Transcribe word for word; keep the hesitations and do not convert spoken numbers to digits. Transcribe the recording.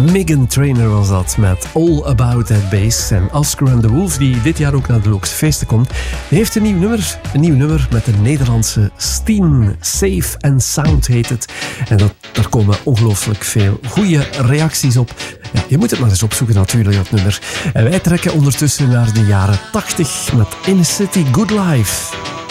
Meghan Trainor was dat met All About That Bass. En Oscar and the Wolf, die dit jaar ook naar de Lookse Feesten komt, heeft een nieuw nummer. Een nieuw nummer met de Nederlandse Steen. Safe and Sound heet het. En dat, daar komen ongelooflijk veel goede reacties op. Ja, je moet het maar eens opzoeken natuurlijk, dat nummer. En wij trekken ondertussen naar de jaren tachtig met In a City Good Life.